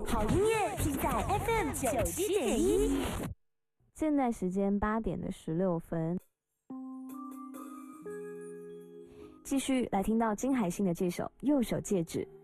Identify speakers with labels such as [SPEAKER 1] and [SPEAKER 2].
[SPEAKER 1] 好音乐尽在 FM97.1。
[SPEAKER 2] 现在时间8点16分，继续来听到金海心的这首《右手戒指》。